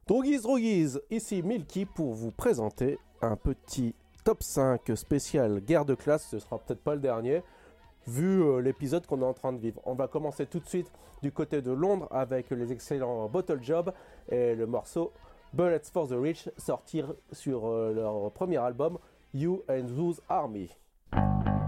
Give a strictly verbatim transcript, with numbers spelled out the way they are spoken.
Droguise, droguise, ici Milky pour vous présenter un petit top cinq spécial guerre de classe. Ce sera peut-être pas le dernier, vu euh, l'épisode qu'on est en train de vivre. On va commencer tout de suite du côté de Londres avec les excellents Bottle Job et le morceau Bullets for the Rich, sortir sur euh, leur premier album You and Those Army.